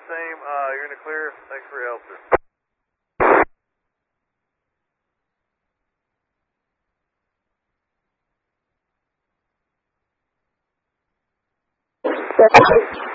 same. You're in the clear. Thanks for your help, sir. That's